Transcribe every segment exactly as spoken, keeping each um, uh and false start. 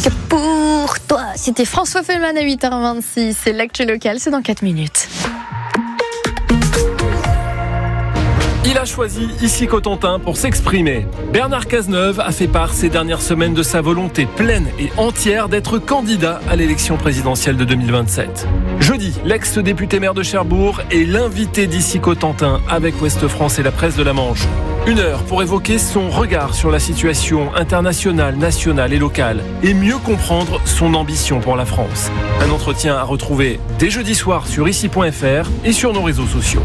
Que pour toi, c'était François Fellman à huit heures vingt-six. C'est l'actu local, c'est dans quatre minutes. Il a choisi ici Cotentin pour s'exprimer. Bernard Cazeneuve a fait part ces dernières semaines de sa volonté pleine et entière d'être candidat à l'élection présidentielle de deux mille vingt-sept. Jeudi, l'ex-député maire de Cherbourg est l'invité d'ici Cotentin avec Ouest France et la presse de la Manche. Une heure pour évoquer son regard sur la situation internationale, nationale et locale et mieux comprendre son ambition pour la France. Un entretien à retrouver dès jeudi soir sur ici point f r et sur nos réseaux sociaux.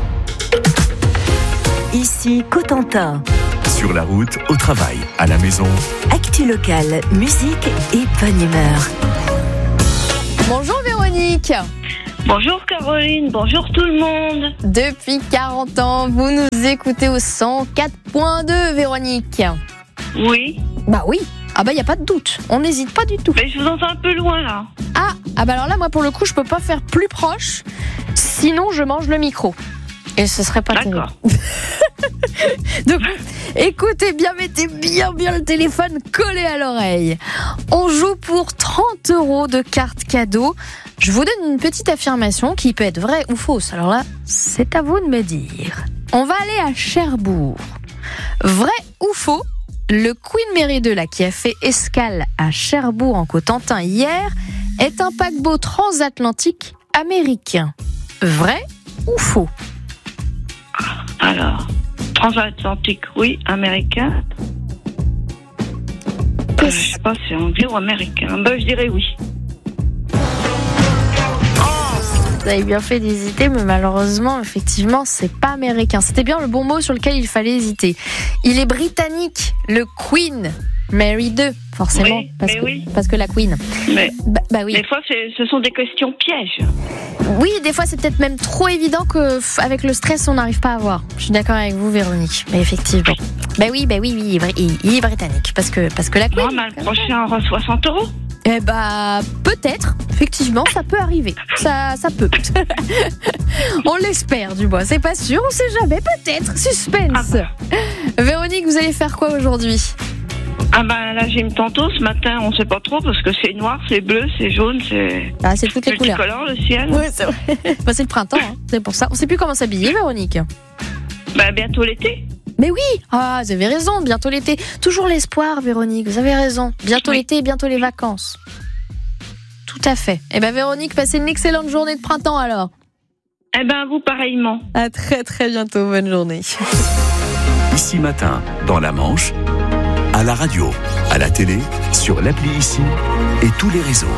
Ici Cotentin. Sur la route, au travail, à la maison. Actu locale, musique et bonne humeur. Bonjour Véronique. Bonjour Caroline, bonjour tout le monde. Depuis quarante ans, vous nous écoutez au cent quatre point deux, Véronique. Oui. Bah oui. Ah bah y a pas de doute, on n'hésite pas du tout. Mais je vous entends un peu loin là. Ah, ah bah alors là, moi pour le coup, je peux pas faire plus proche, sinon je mange le micro. Et ce serait pas D'accord. terrible. Donc, écoutez bien, mettez bien bien le téléphone collé à l'oreille. On joue pour trente euros de carte cadeau. Je vous donne une petite affirmation qui peut être vraie ou fausse. Alors là, c'est à vous de me dire. On va aller à Cherbourg. Vrai ou faux, le Queen Mary deux là, qui a fait escale à Cherbourg en Cotentin hier est un paquebot transatlantique américain. Vrai ou faux? Alors, transatlantique, oui, américain. Euh, je sais pas, c'est anglais ou américain. Ben, je dirais oui. Vous avez bien fait d'hésiter, mais malheureusement, effectivement, c'est pas américain. C'était bien le bon mot sur lequel il fallait hésiter. Il est britannique, le Queen Mary deux, forcément, oui, parce, mais que, oui. parce que la Queen. Mais bah, bah oui. des fois, c'est, ce sont des questions pièges. Oui, des fois, c'est peut-être même trop évident qu'avec le stress, on n'arrive pas à voir. Je suis d'accord avec vous, Véronique, mais effectivement. Bah oui, bah oui, oui, il est, bri- il est britannique, parce que, parce que la Queen... Non, mais le prochain aura soixante euros. Eh bah, peut-être, effectivement, ça peut arriver. Ça, ça peut. On l'espère, du moins. C'est pas sûr, on sait jamais. Peut-être. Suspense. Ah bah. Véronique, vous allez faire quoi aujourd'hui? Ah ben là, j'ai une tantôt ce matin, on sait pas trop parce que c'est noir, c'est bleu, c'est jaune, c'est. Ah, c'est toutes les couleurs. Multicolore, le ciel. Oui, c'est vrai. Bah, c'est le printemps, hein. C'est pour ça. On sait plus comment s'habiller, Véronique. Ben bientôt l'été. Mais oui, ah, vous avez raison, bientôt l'été. Toujours l'espoir, Véronique, vous avez raison. Bientôt Oui. l'été, bientôt les vacances. Tout à fait. Eh ben Véronique, passez une excellente journée de printemps alors. Eh ben vous pareillement. À très très bientôt, bonne journée. Ici matin, dans la Manche, à la radio, à la télé, sur l'appli Ici et tous les réseaux.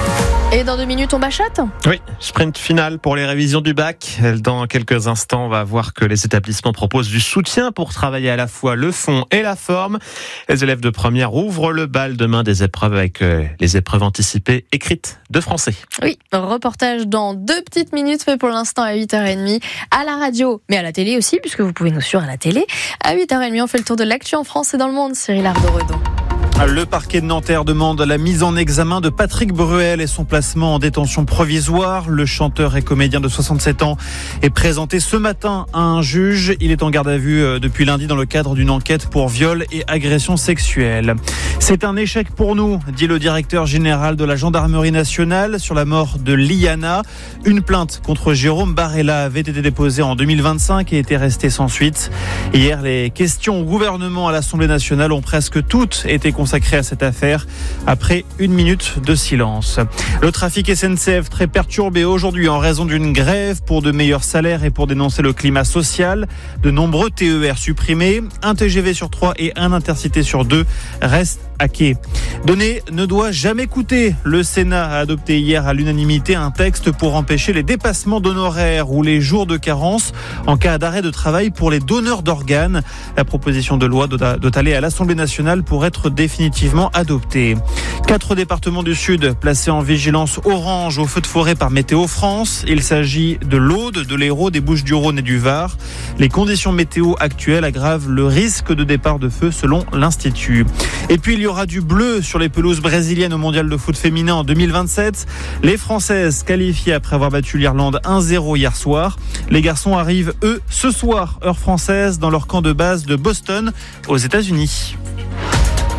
Et dans deux minutes, on bachote? Oui, sprint final pour les révisions du bac. Dans quelques instants, on va voir que les établissements proposent du soutien pour travailler à la fois le fond et la forme. Les élèves de première ouvrent le bal demain des épreuves avec les épreuves anticipées écrites de français. Oui, reportage dans deux petites minutes, fait pour l'instant à huit heures trente à la radio, mais à la télé aussi, puisque vous pouvez nous suivre à la télé. À huit heures trente, on fait le tour de l'actu en France et dans le monde. Cyril Ardo-Redon. Le parquet de Nanterre demande la mise en examen de Patrick Bruel et son placement en détention provisoire. Le chanteur et comédien de soixante-sept ans est présenté ce matin à un juge. Il est en garde à vue depuis lundi dans le cadre d'une enquête pour viol et agression sexuelle. C'est un échec pour nous, dit le directeur général de la gendarmerie nationale sur la mort de Liana. Une plainte contre Jérôme Barella avait été déposée en deux mille vingt-cinq et était restée sans suite. Hier, les questions au gouvernement à l'Assemblée nationale ont presque toutes été consacré à cette affaire après une minute de silence. Le trafic S N C F très perturbé aujourd'hui en raison d'une grève pour de meilleurs salaires et pour dénoncer le climat social. De nombreux T E R supprimés, un T G V sur trois et un Intercité sur deux restent à quai. Donner ne doit jamais coûter. Le Sénat a adopté hier à l'unanimité un texte pour empêcher les dépassements d'honoraires ou les jours de carence en cas d'arrêt de travail pour les donneurs d'organes. La proposition de loi doit aller à l'Assemblée nationale pour être définitivement adoptée. Quatre départements du Sud placés en vigilance orange au feu de forêt par Météo France. Il s'agit de l'Aude, de l'Hérault, des Bouches-du-Rhône et du Var. Les conditions météo actuelles aggravent le risque de départ de feu selon l'Institut. Et puis il y aura du bleu sur les pelouses brésiliennes au mondial de foot féminin en deux mille vingt-sept. Les Françaises qualifiées après avoir battu l'Irlande un zéro hier soir. Les garçons arrivent, eux, ce soir, heure française, dans leur camp de base de Boston, aux États-Unis.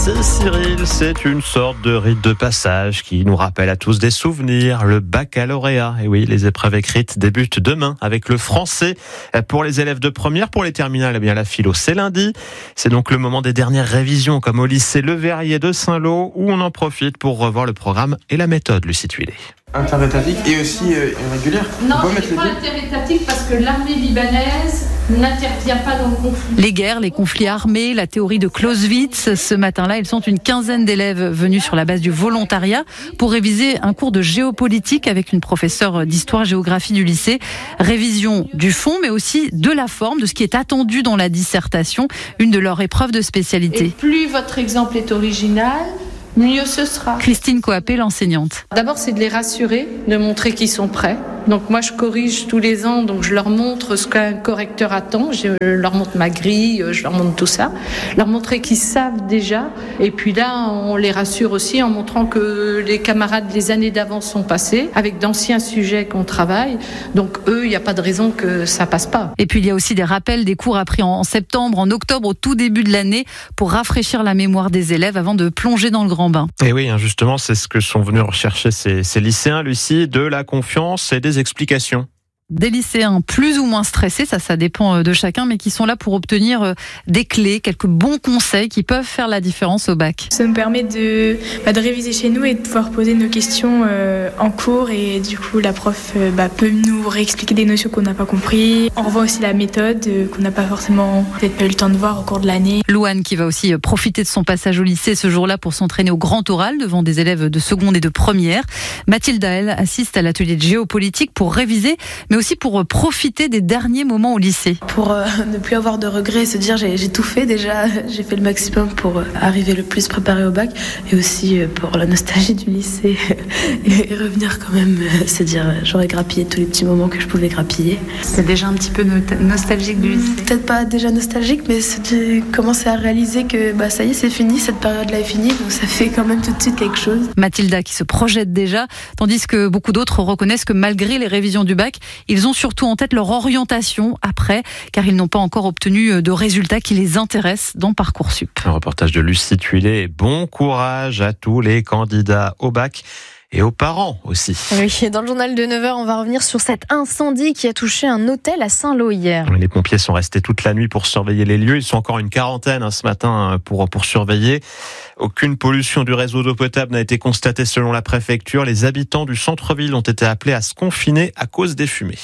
Merci Cyril, c'est une sorte de rite de passage qui nous rappelle à tous des souvenirs, le baccalauréat. Et oui, les épreuves écrites débutent demain avec le français pour les élèves de première. Pour les terminales, eh bien la philo, c'est lundi. C'est donc le moment des dernières révisions comme au lycée Le Verrier de Saint-Lô où on en profite pour revoir le programme et la méthode, Lucie Tuilé. Interétatique et aussi euh, irrégulière. Non, c'est pas interétatique parce que l'armée libanaise n'intervient pas dans le conflit. Les guerres, les conflits armés, la théorie de Clausewitz. Ce matin-là, ils sont une quinzaine d'élèves venus sur la base du volontariat pour réviser un cours de géopolitique avec une professeure d'histoire-géographie du lycée. Révision du fond, mais aussi de la forme, de ce qui est attendu dans la dissertation, une de leurs épreuves de spécialité. Et plus votre exemple est original, mieux ce sera. Christine Coapé, l'enseignante. D'abord, c'est de les rassurer, de montrer qu'ils sont prêts. Donc moi, je corrige tous les ans, donc je leur montre ce qu'un correcteur attend. Je leur montre ma grille, je leur montre tout ça. Leur montrer qu'ils savent déjà. Et puis là, on les rassure aussi en montrant que les camarades les années d'avant sont passés, avec d'anciens sujets qu'on travaille. Donc eux, il n'y a pas de raison que ça passe pas. Et puis il y a aussi des rappels des cours appris en septembre, en octobre, au tout début de l'année, pour rafraîchir la mémoire des élèves avant de plonger dans le grand bain. Et oui, justement, c'est ce que sont venus rechercher ces, ces lycéens, Lucie, de la confiance et des explications. Des lycéens plus ou moins stressés, ça, ça dépend de chacun, mais qui sont là pour obtenir des clés, quelques bons conseils qui peuvent faire la différence au bac. Ça nous permet de, bah, de réviser chez nous et de pouvoir poser nos questions euh, en cours et du coup la prof euh, bah, peut nous réexpliquer des notions qu'on n'a pas compris. On revoit aussi la méthode euh, qu'on n'a pas forcément peut-être pas eu le temps de voir au cours de l'année. Louane qui va aussi profiter de son passage au lycée ce jour-là pour s'entraîner au grand oral devant des élèves de seconde et de première. Mathilda, elle, assiste à l'atelier de géopolitique pour réviser, mais aussi pour profiter des derniers moments au lycée. Pour euh, ne plus avoir de regrets et se dire j'ai, j'ai tout fait déjà, j'ai fait le maximum pour euh, arriver le plus préparé au bac et aussi euh, pour la nostalgie du lycée et revenir quand même euh, se dire euh, j'aurais grappillé tous les petits moments que je pouvais grappiller. C'est déjà un petit peu no- nostalgique du lycée. Peut-être pas déjà nostalgique, mais c'est commencer à réaliser que bah, ça y est, c'est fini, cette période-là est finie, donc ça fait quand même tout de suite quelque chose. Mathilda qui se projette déjà, tandis que beaucoup d'autres reconnaissent que malgré les révisions du bac, ils ont surtout en tête leur orientation après, car ils n'ont pas encore obtenu de résultats qui les intéressent dans Parcoursup. Un reportage de Lucie Tuilé. Bon courage à tous les candidats au bac. Et aux parents aussi. Oui, dans le journal de neuf heures, on va revenir sur cet incendie qui a touché un hôtel à Saint-Lô hier. Les pompiers sont restés toute la nuit pour surveiller les lieux. Ils sont encore une quarantaine hein, ce matin pour, pour surveiller. Aucune pollution du réseau d'eau potable n'a été constatée selon la préfecture. Les habitants du centre-ville ont été appelés à se confiner à cause des fumées.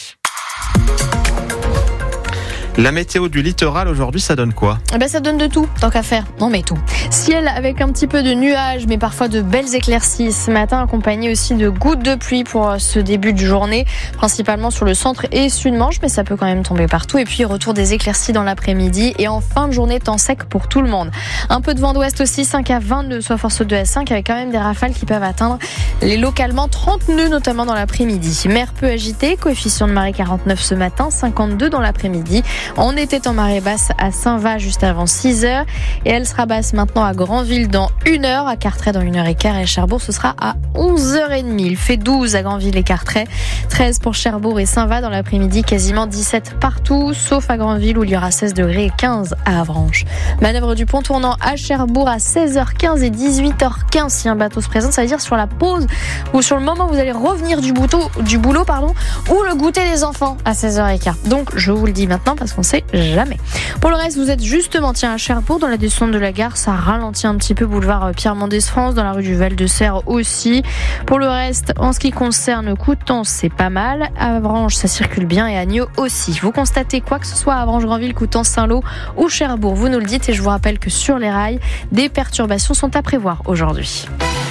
La météo du littoral aujourd'hui, ça donne quoi ? Eh ben, ça donne de tout, tant qu'à faire. Non mais tout. Ciel avec un petit peu de nuages, mais parfois de belles éclaircies ce matin, accompagné aussi de gouttes de pluie pour ce début de journée, principalement sur le centre et sud-manche, mais ça peut quand même tomber partout. Et puis retour des éclaircies dans l'après-midi et en fin de journée, temps sec pour tout le monde. Un peu de vent d'ouest aussi, cinq à vingt, soit force deux à cinq, avec quand même des rafales qui peuvent atteindre les localement trente nœuds, notamment dans l'après-midi. Mer peu agitée, coefficient de marée quarante-neuf ce matin, cinquante-deux dans l'après-midi. On était en marée basse à Saint-Va juste avant six heures et elle sera basse maintenant à Granville dans une heure, à Carteret dans une heure et quart et Cherbourg ce sera à onze heures trente. Il fait douze à Granville et Carteret, treize pour Cherbourg et Saint-Va dans l'après-midi, quasiment dix-sept partout, sauf à Granville où il y aura seize degrés et quinze à Avranches. Manœuvre du pont tournant à Cherbourg à seize heures quinze et dix-huit heures quinze si un bateau se présente, ça veut dire sur la pause ou sur le moment où vous allez revenir du, bouteau, du boulot pardon, ou le goûter des enfants à seize heures quinze. Donc je vous le dis maintenant parce qu'on sait jamais. Pour le reste, vous êtes justement tiens à Cherbourg dans la descente de la gare, ça ralentit un petit peu boulevard Pierre Mendès France, dans la rue du Val-de-Serre aussi. Pour le reste, en ce qui concerne Coutances, c'est pas mal. À Avranches, ça circule bien et à Agneaux aussi. Vous constatez quoi que ce soit à Avranches, Granville, Coutances, Saint-Lô ou Cherbourg, vous nous le dites et je vous rappelle que sur les rails, des perturbations sont à prévoir aujourd'hui.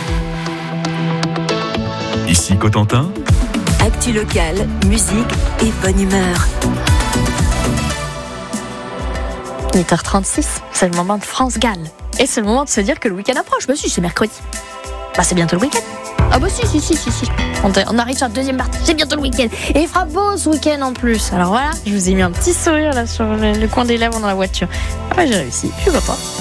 Ici Cotentin. Actu locale, musique et bonne humeur. huit heures trente-six, c'est le moment de France-Galles. Et c'est le moment de se dire que le week-end approche. Bah si, c'est mercredi. Bah c'est bientôt le week-end. Ah bah si, si, si, si, si. On, on arrive sur la deuxième partie, c'est bientôt le week-end. Et il fera beau ce week-end en plus. Alors voilà, je vous ai mis un petit sourire là sur le, le coin des lèvres dans la voiture. Ah bah j'ai réussi, je suis content.